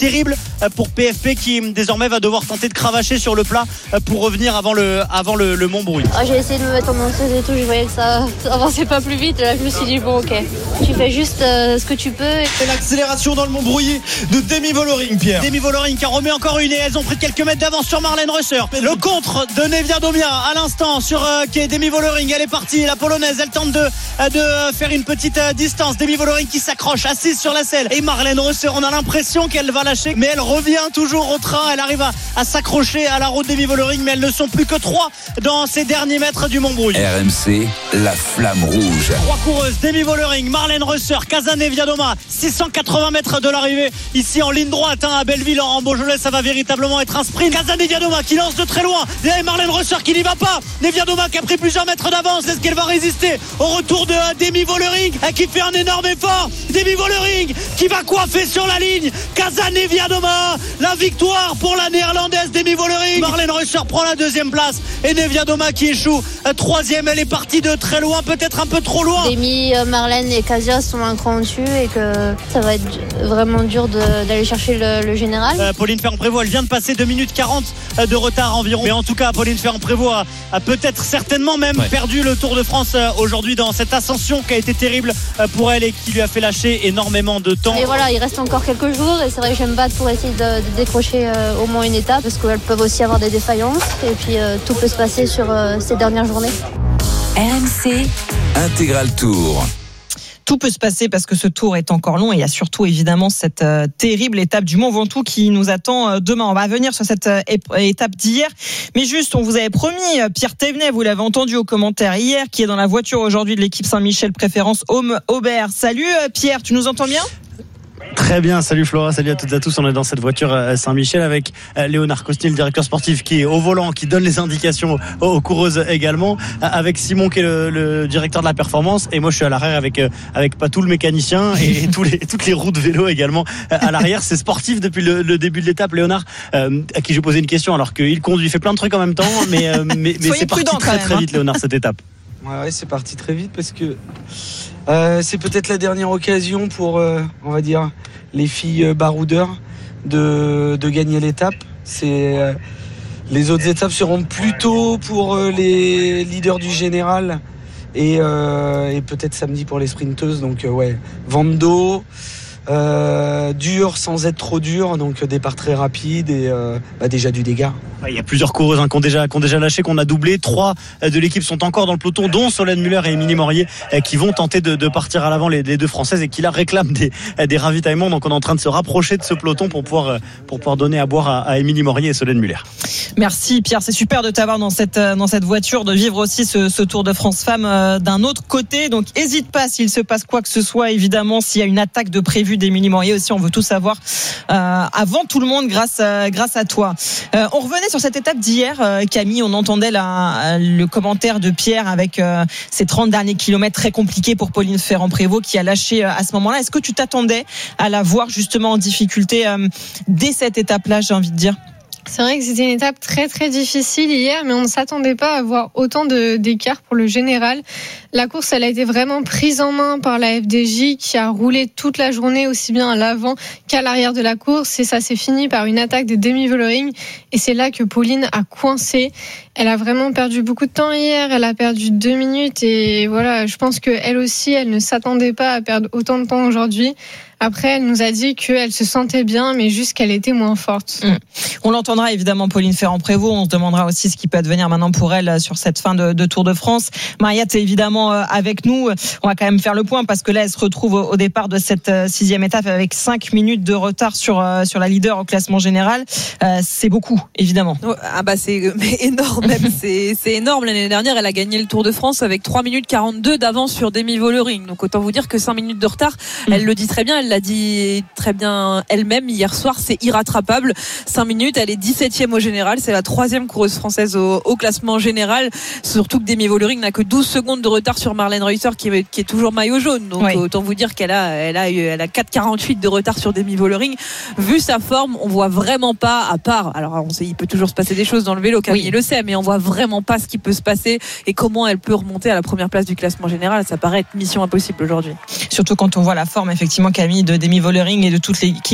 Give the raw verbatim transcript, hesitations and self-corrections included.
terrible pour P F P qui désormais va devoir tenter de cravacher sur le plat pour revenir avant le, avant le, le Montbrouille. Ah, j'ai essayé de me mettre en danseuse et tout, je voyais que ça avançait pas plus vite. Là, je me suis dit, bon, ok, tu fais juste euh, ce que tu peux. Et l'accélération dans le Montbrouille de Demi Vollering, Pierre. Demi Vollering qui en remet encore une et elles ont pris quelques mètres d'avance sur Marlène Reusser. Le contre de Neviadomia à l'instant sur euh, qui est Demi Vollering. Elle est partie, la polonaise, elle tente de, de faire une petite euh, distance. Demi Vollering qui s'accroche, assise sur la selle. Et Marlène Reusser, on a l'impression qu'elle va lâcher, mais elle revient toujours au train. Elle arrive à, à s'accrocher à la route Demi Vollering, mais elles ne sont plus que trois dans ces derniers mètres du Montbrouille. R M C, la flamme rouge. Trois coureuses, Demi Vollering, Marlène Reusser, Casa Neviadoma, six cent quatre-vingts mètres de l'arrivée ici en ligne droite hein, à Belleville en Beaujolais. Ça va véritablement être un sprint. Casa Neviadoma qui lance de très loin et Marlène Reusser qui n'y va pas. Neviadoma qui a pris plusieurs mètres d'avance. Est-ce qu'elle va résister au retour de uh, Demi Vollering qui fait un énorme effort? Demi Vollering qui va coiffer sur la ligne. Casa Neviadoma, la victoire pour la néerlandaise Demi Vollering. Marlène Reusser prend la deuxième place et Neviadoma qui échoue troisième. Elle est partie de très loin, peut-être un peu trop loin. Demi, Marlène et Casia sont un cran dessus et que ça va être vraiment dur de, d'aller chercher le, le général. euh, Pauline Ferrand-Prévot, elle vient de passer deux minutes quarante de retard environ, mais en tout cas Pauline Ferrand-Prévot a, a peut-être certainement même ouais. perdu le Tour de France aujourd'hui dans cette ascension qui a été terrible pour elle et qui lui a fait lâcher énormément de temps. Et voilà, il reste encore quelques jours et c'est vrai que je vais me battre pour essayer de, de décrocher euh, au moins une étape parce qu'elles peuvent aussi avoir des défaillances et puis euh, tout peut se passer sur euh, ces dernières journées. R M C Intégral Tour. Tout peut se passer parce que ce tour est encore long et il y a surtout évidemment cette euh, terrible étape du Mont Ventoux qui nous attend euh, demain. On va revenir sur cette euh, étape d'hier. Mais juste, on vous avait promis, euh, Pierre Thévenet, vous l'avez entendu au commentaire hier, qui est dans la voiture aujourd'hui de l'équipe Saint-Michel Préférence Home-Aubert. Salut euh, Pierre, tu nous entends bien ? Très bien, salut Flora, salut à toutes et à tous. On est dans cette voiture Saint-Michel avec Léonard Costier, le directeur sportif qui est au volant, qui donne les indications aux, aux coureuses également, avec Simon qui est le, le directeur de la performance et moi je suis à l'arrière avec avec Patou le mécanicien et, et tous les toutes les roues de vélo également à l'arrière. C'est sportif depuis le, le début de l'étape. Léonard, euh, à qui j'ai posé une question alors qu'il conduit, il fait plein de trucs en même temps, mais euh, mais, mais c'est parti très très vite Léonard cette étape. Ouais, ouais, c'est parti très vite parce que euh, c'est peut-être la dernière occasion pour, euh, on va dire, les filles baroudeurs de, de gagner l'étape. C'est, euh, les autres étapes seront plutôt pour euh, les leaders du général et, euh, et peut-être samedi pour les sprinteuses. Donc, euh, ouais, Vando. Euh, dur sans être trop dur, donc départ très rapide et euh, bah déjà du dégât. Il y a plusieurs coureuses hein, qui, ont déjà, qui ont déjà lâché, qu'on a doublé. Trois de l'équipe sont encore dans le peloton, dont Solène Muller et Émilie Morier, qui vont tenter de, de partir à l'avant, les, les deux françaises, et qui là réclament des, des ravitaillements. Donc on est en train de se rapprocher de ce peloton pour pouvoir, pour pouvoir donner à boire à, à Émilie Morier et Solène Muller. Merci Pierre, c'est super de t'avoir dans cette, dans cette voiture, de vivre aussi ce, ce Tour de France Femmes d'un autre côté. Donc n'hésite pas s'il se passe quoi que ce soit, évidemment, s'il y a une attaque de prévu d'Émilie Morier aussi, on veut tout savoir euh, avant tout le monde grâce, euh, grâce à toi. Euh, on revenait sur cette étape d'hier, euh, Camille, on entendait la, le commentaire de Pierre avec euh, ces trente derniers kilomètres très compliqués pour Pauline Ferrand-Prévot qui a lâché euh, à ce moment-là. Est-ce que tu t'attendais à la voir justement en difficulté euh, dès cette étape-là, j'ai envie de dire ? C'est vrai que c'était une étape très très difficile hier, mais on ne s'attendait pas à voir autant de, d'écart pour le général. La course, elle a été vraiment prise en main par la F D J qui a roulé toute la journée aussi bien à l'avant qu'à l'arrière de la course, et ça s'est fini par une attaque de Demi Vollering, et c'est là que Pauline a coincé. Elle a vraiment perdu beaucoup de temps hier, elle a perdu deux minutes, et voilà, je pense qu'elle aussi, elle ne s'attendait pas à perdre autant de temps aujourd'hui. Après, elle nous a dit qu'elle se sentait bien, mais juste qu'elle était moins forte. Mmh. On l'entendra évidemment, Pauline Ferrand-Prévot. On se demandera aussi ce qui peut advenir maintenant pour elle sur cette fin de, de Tour de France. Mariette est évidemment avec nous. On va quand même faire le point parce que là, elle se retrouve au départ de cette sixième étape avec cinq minutes de retard sur, sur la leader au classement général. Euh, c'est beaucoup, évidemment. Ah bah c'est énorme même. c'est, c'est énorme. L'année dernière, elle a gagné le Tour de France avec trois minutes quarante-deux d'avance sur Demi Vollering. Donc autant vous dire que cinq minutes de retard, mmh. elle le dit très bien. Elle l'a dit très bien elle-même hier soir, c'est irrattrapable. cinq minutes, elle est dix-septième au général, c'est la troisième coureuse française au, au classement général, surtout que Demi Vollering n'a que douze secondes de retard sur Marlène Reusser qui est, qui est toujours maillot jaune, donc oui. autant vous dire qu'elle a, elle a, elle a quatre quarante-huit de retard sur Demi Vollering. Vu sa forme, on voit vraiment pas, à part, alors on sait, il peut toujours se passer des choses dans le vélo, Camille oui. le sait, mais on voit vraiment pas ce qui peut se passer et comment elle peut remonter à la première place du classement général. Ça paraît être mission impossible aujourd'hui. Surtout quand on voit la forme effectivement, Camille, de Demi Vollering et de toute l'équipe